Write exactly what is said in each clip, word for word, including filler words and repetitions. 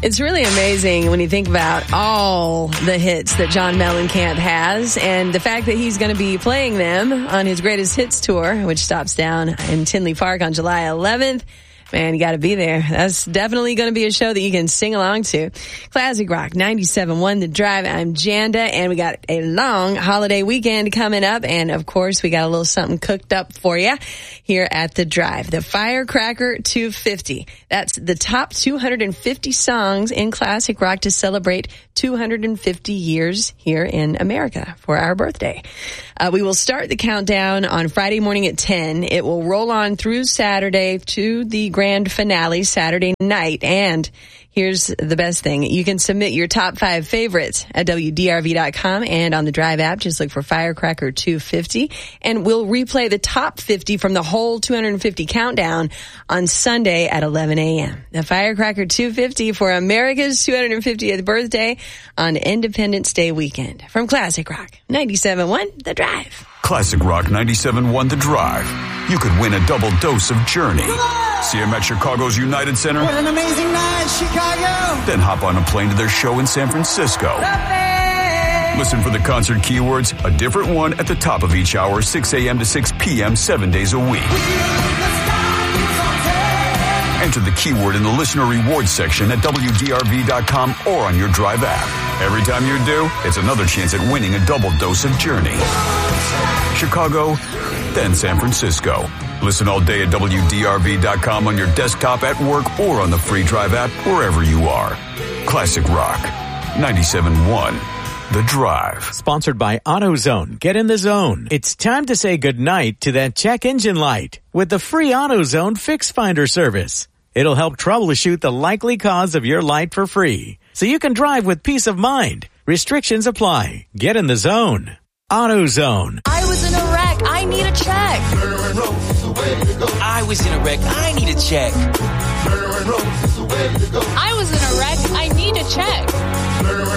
It's really amazing when you think about all the hits that John Mellencamp has and the fact that he's going to be playing them on his Greatest Hits Tour, which stops down in Tinley Park on July eleventh. Man, you got to be there. That's definitely going to be a show that you can sing along to. Classic Rock ninety-seven point one The Drive. I'm Janda, and we got a long holiday weekend coming up. And, of course, we got a little something cooked up for you here at The Drive. The Firecracker two fifty. That's the top two hundred fifty songs in classic rock to celebrate two hundred fifty years here in America for our birthday. Uh, we will start the countdown on Friday morning at ten. It will roll on through Saturday to the grand finale Saturday night. And here's the best thing. You can submit your top five favorites at W D R V dot com and on the Drive app. Just look for Firecracker two fifty. And we'll replay the top fifty from the whole two hundred fifty countdown on Sunday at eleven a.m. The Firecracker two fifty for America's two hundred fiftieth birthday on Independence Day weekend. From Classic Rock ninety-seven point one The Drive. Classic Rock ninety-seven point one The Drive. You could win a double dose of Journey. See them at Chicago's United Center. What an amazing night, Chicago. Then hop on a plane to their show in San Francisco. Listen for the concert keywords, a different one at the top of each hour, six a.m. to six p.m., seven days a week. Enter the keyword in the listener rewards section at W D R V dot com or on your Drive app. Every time you do, it's another chance at winning a double dose of Journey. Chicago, then San Francisco. Listen all day at W D R V dot com on your desktop, at work, or on the free Drive app, wherever you are. Classic Rock ninety-seven point one The Drive. Sponsored by AutoZone. Get in the zone. It's time to say goodnight to that check engine light with the free AutoZone Fix Finder service. It'll help troubleshoot the likely cause of your light for free, so you can drive with peace of mind. Restrictions apply. Get in the zone. AutoZone. I was in a wreck. I need a check. I was in a wreck. I need a check. I was in a wreck. I need a check.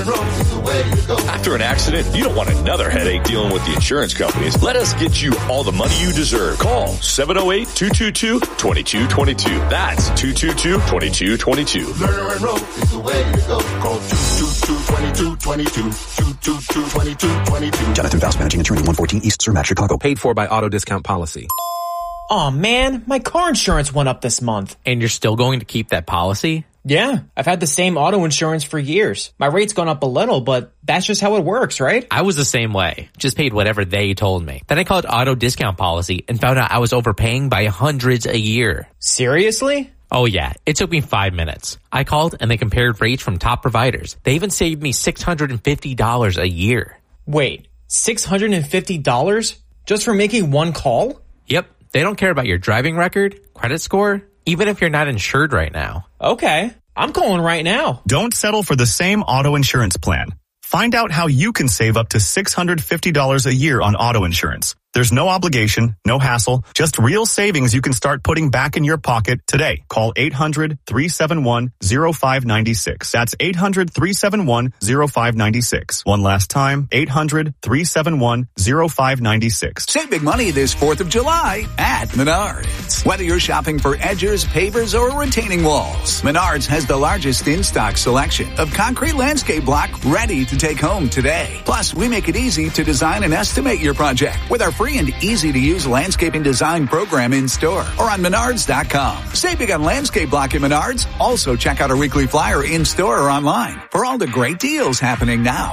After an accident, you don't want another headache dealing with the insurance companies. Let us get you all the money you deserve. Call seven oh eight, two two two, two two two two. That's two two two, two two two two. Lerner Road is the way to go. Call two two two, two two two two. two two two, two two two two. Jonathan Faust, managing attorney, one fourteen East Surmat, Chicago. Paid for by Auto Discount Policy. Aw, man, my car insurance went up this month. And you're still going to keep that policy? Yeah, I've had the same auto insurance for years. My rate's gone up a little, but that's just how it works, right? I was the same way. Just paid whatever they told me. Then I called Auto Discount Policy and found out I was overpaying by hundreds a year. Seriously? Oh yeah, it took me five minutes. I called and they compared rates from top providers. They even saved me six hundred fifty dollars a year. Wait, six hundred fifty dollars just for making one call? Yep. They don't care about your driving record, credit score, even if you're not insured right now. Okay, I'm calling right now. Don't settle for the same auto insurance plan. Find out how you can save up to six hundred fifty dollars a year on auto insurance. There's no obligation, no hassle, just real savings you can start putting back in your pocket today. Call eight hundred, three seven one, zero five nine six. That's eight hundred, three seven one, zero five nine six. One last time, eight hundred, three seven one, zero five nine six. Save big money this fourth of July at Menards. Whether you're shopping for edgers, pavers, or retaining walls, Menards has the largest in-stock selection of concrete landscape block ready to take home today. Plus, we make it easy to design and estimate your project with our free and easy-to-use landscaping design program in store or on Menards dot com. Save big on landscape block at Menards. Also, check out our weekly flyer in store or online for all the great deals happening now.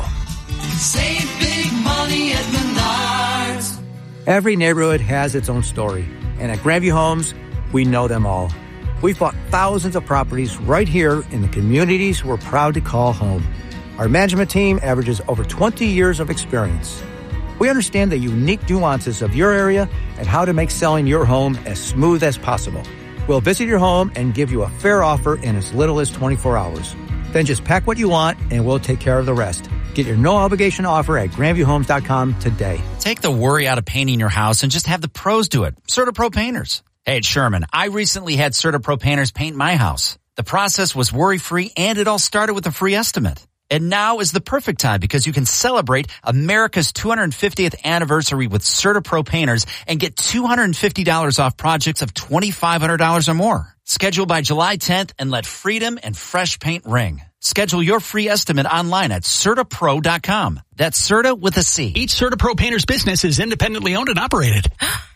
Save big money at Menards. Every neighborhood has its own story, and at Grandview Homes, we know them all. We've bought thousands of properties right here in the communities we're proud to call home. Our management team averages over twenty years of experience. We understand the unique nuances of your area and how to make selling your home as smooth as possible. We'll visit your home and give you a fair offer in as little as twenty-four hours. Then just pack what you want and we'll take care of the rest. Get your no-obligation offer at grandview homes dot com today. Take the worry out of painting your house and just have the pros do it. CertaPro Painters. Hey, it's Sherman. I recently had CertaPro Painters paint my house. The process was worry-free and it all started with a free estimate. And now is the perfect time because you can celebrate America's two hundred fiftieth anniversary with CertaPro Painters and get two hundred fifty dollars off projects of twenty-five hundred dollars or more. Schedule by July tenth and let freedom and fresh paint ring. Schedule your free estimate online at Certa Pro dot com. That's Certa with a C. Each CertaPro Painters business is independently owned and operated.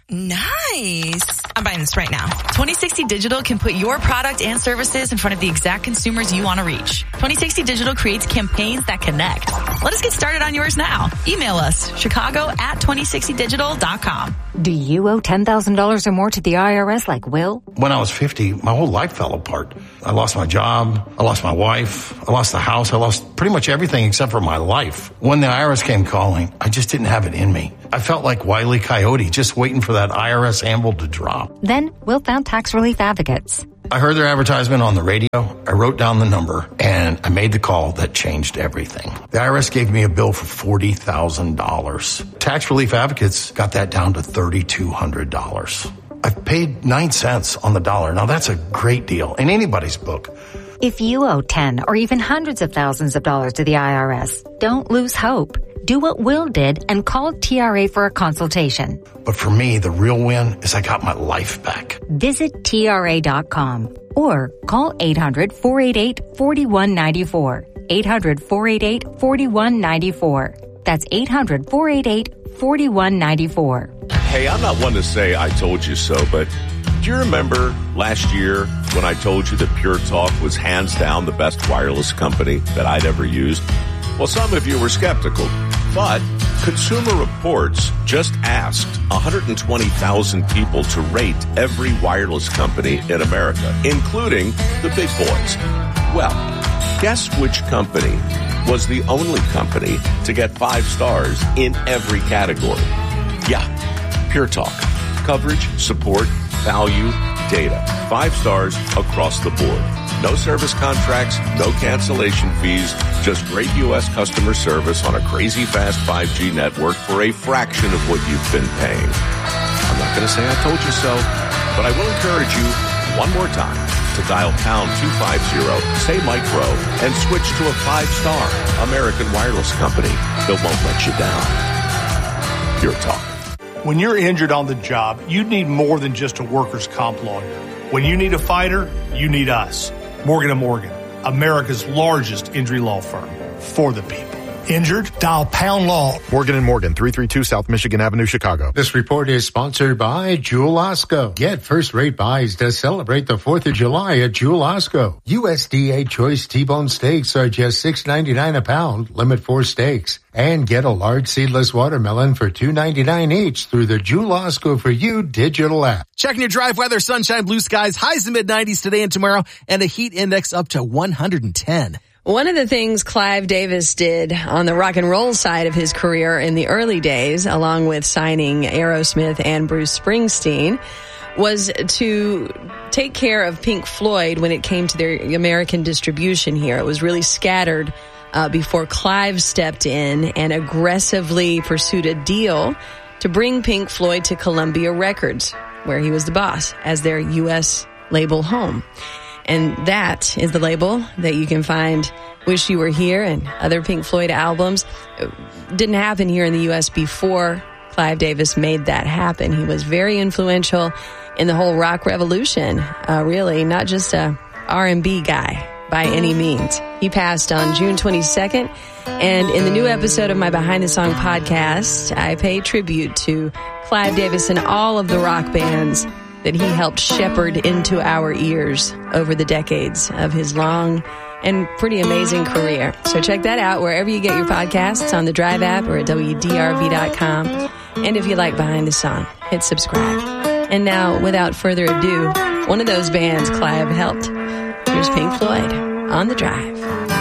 Nice. I'm buying this right now. twenty sixty Digital can put your product and services in front of the exact consumers you want to reach. twenty sixty Digital creates campaigns that connect. Let us get started on yours now. Email us, chicago at twenty sixty digital dot com. Do you owe ten thousand dollars or more to the I R S like Will? When I was fifty, my whole life fell apart. I lost my job. I lost my wife. I lost the house. I lost pretty much everything except for my life. When the I R S came calling, I just didn't have it in me. I felt like Wile E. Coyote, just waiting for that I R S anvil to drop. Then Will found Tax Relief Advocates. I heard their advertisement on the radio. I wrote down the number, and I made the call that changed everything. The I R S gave me a bill for forty thousand dollars. Tax Relief Advocates got that down to three thousand two hundred dollars. I've paid nine cents on the dollar. Now, that's a great deal in anybody's book. If you owe ten or even hundreds of thousands of dollars to the I R S, don't lose hope. Do what Will did and call T R A for a consultation. But for me, the real win is I got my life back. Visit T R A dot com or call eight hundred, four eight eight, four one nine four. eight hundred, four eight eight, four one nine four. That's eight hundred, four eight eight, four one nine four. Hey, I'm not one to say I told you so, but do you remember last year when I told you that Pure Talk was hands down the best wireless company that I'd ever used? Well, some of you were skeptical, but Consumer Reports just asked one hundred twenty thousand people to rate every wireless company in America, including the big boys. Well, guess which company was the only company to get five stars in every category? Yeah, Pure Talk. Coverage, support, value, data. Five stars across the board. No service contracts, no cancellation fees, just great U S customer service on a crazy fast five G network for a fraction of what you've been paying. I'm not going to say I told you so, but I will encourage you one more time to dial pound two fifty, say Mike Rowe, and switch to a five-star American wireless company that won't let you down. Pure Talk. When you're injured on the job, you need more than just a workers' comp lawyer. When you need a fighter, you need us. Morgan and Morgan, America's largest injury law firm for the people. Injured? Dial pound law. Morgan and Morgan, three thirty-two South Michigan Avenue, Chicago. This report is sponsored by Jewel Osco. Get first-rate buys to celebrate the fourth of July at Jewel Osco. U S D A choice T-bone steaks are just six ninety-nine a pound, limit four steaks. And get a large seedless watermelon for two ninety-nine each through the Jewel Osco for You digital app. Checking your drive weather, sunshine, blue skies, highs in mid nineties today and tomorrow, and a heat index up to one hundred ten. One of the things Clive Davis did on the rock and roll side of his career in the early days, along with signing Aerosmith and Bruce Springsteen, was to take care of Pink Floyd when it came to their American distribution here. It was really scattered uh, before Clive stepped in and aggressively pursued a deal to bring Pink Floyd to Columbia Records, where he was the boss, as their U S label home. And that is the label that you can find Wish You Were Here and other Pink Floyd albums. It didn't happen here in the U S before Clive Davis made that happen. He was very influential in the whole rock revolution, uh, really, not just a R and B guy by any means. He passed on June twenty-second, and in the new episode of my Behind the Song podcast, I pay tribute to Clive Davis and all of the rock bands that he helped shepherd into our ears over the decades of his long and pretty amazing career. So check that out wherever you get your podcasts, on the Drive app or at W D R V dot com. And if you like Behind the Song, hit subscribe. And now, without further ado, one of those bands Clive helped. Here's Pink Floyd on the Drive.